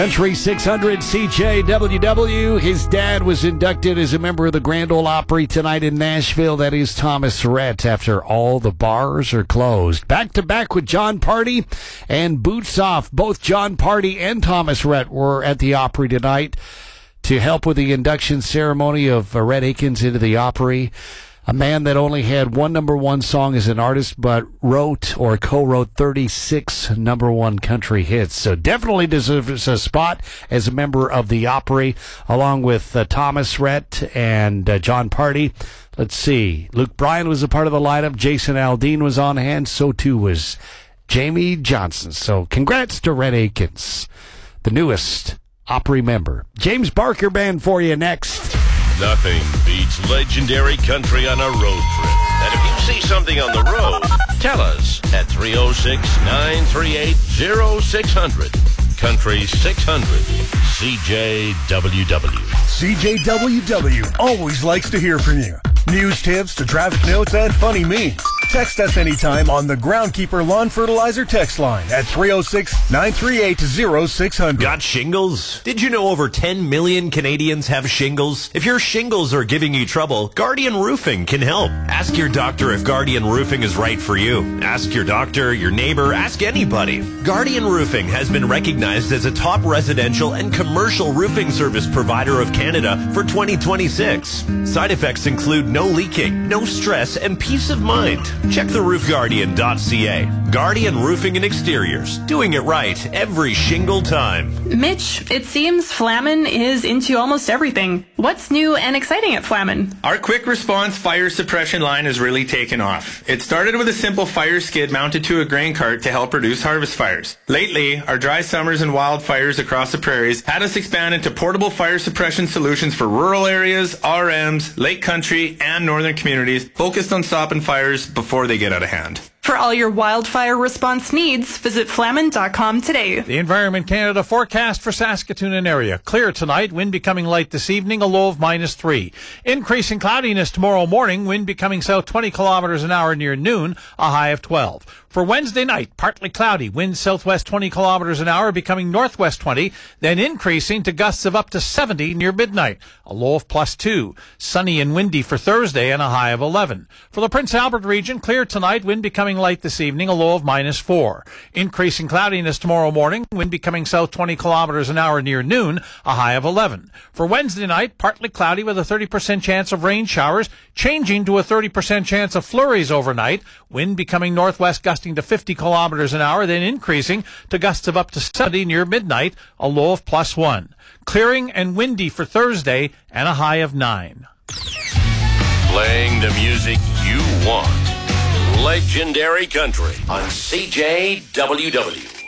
Country 600 CJWW. His dad was inducted as a member of the Grand Ole Opry tonight in Nashville. That is Thomas Rhett, after all the bars are closed. Back to back with Jon Pardi and Boots Off. Both Jon Pardi and Thomas Rhett were at the Opry tonight to help with the induction ceremony of Rhett Akins into the Opry. A man that only had one number one song as an artist, but wrote or co-wrote 36 number one country hits. So definitely deserves a spot as a member of the Opry, along with Thomas Rhett and Jon Pardi. Let's see. Luke Bryan was a part of the lineup. Jason Aldean was on hand. So too was Jamie Johnson. So congrats to Rhett Akins, the newest Opry member. James Barker Band for you next. Nothing beats legendary country on a road trip. And if you see something on the road, tell us at 306-938-0600. Country 600 CJWW. CJWW always likes to hear from you. News, tips, to traffic notes, and funny memes. Text us anytime on the Groundkeeper Lawn Fertilizer text line at 306-938-0600. Got shingles? Did you know over 10 million Canadians have shingles? If your shingles are giving you trouble, Guardian Roofing can help. Ask your doctor if Guardian Roofing is right for you. Ask your doctor, your neighbor, ask anybody. Guardian Roofing has been recognized as a top residential and commercial roofing service provider of Canada for 2026. Side effects include no leaking, no stress, and peace of mind. Check the roofguardian.ca. Guardian Roofing and Exteriors. Doing it right every shingle time. Mitch, it seems Flamin is into almost everything. What's new and exciting at Flamin? Our quick response fire suppression line has really taken off. It started with a simple fire skid mounted to a grain cart to help reduce harvest fires. Lately, our dry summers and wildfires across the prairies had us expand into portable fire suppression solutions for rural areas, RMs, lake country, and northern communities focused on stopping fires before they get out of hand. For all your wildfire response needs, visit flamin.com today. The Environment Canada forecast for Saskatoon and area. Clear tonight, wind becoming light this evening, a low of -3. Increasing cloudiness tomorrow morning, wind becoming south 20 kilometers an hour near noon, a high of 12. For Wednesday night, partly cloudy, wind southwest 20 kilometers an hour, becoming northwest 20, then increasing to gusts of up to 70 near midnight, a low of +2. Sunny and windy for Thursday and a high of 11. For the Prince Albert region, clear tonight, wind becoming light this evening, a low of -4. Increasing cloudiness tomorrow morning, wind becoming south 20 kilometers an hour near noon, a high of 11. For Wednesday night, partly cloudy with a 30% chance of rain showers, changing to a 30% chance of flurries overnight, wind becoming northwest gusting to 50 kilometers an hour, then increasing to gusts of up to 70 near midnight, a low of +1. Clearing and windy for Thursday and a high of 9. Playing the music you want. Legendary country on CJWW.